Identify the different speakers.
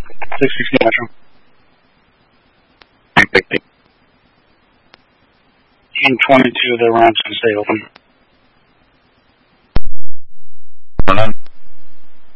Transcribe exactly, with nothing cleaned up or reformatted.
Speaker 1: six sixty Metro. In twenty-two, the ramp's going to stay open.